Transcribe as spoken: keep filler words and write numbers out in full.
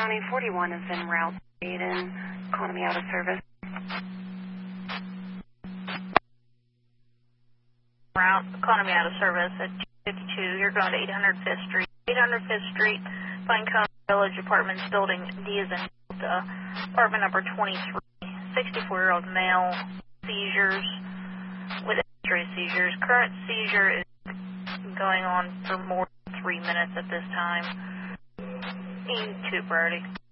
County, forty-one is en route speed and calling me out of service. Route, economy out of service at two fifty-two. You're going to eight hundred fifth Street. eight hundred fifth Street, Pinecone Village Apartments, Building D as in Delta, apartment number twenty-three. sixty-four-year-old male, seizures, with history of seizures. Current seizure is going on for more than three minutes at this time. E two priority.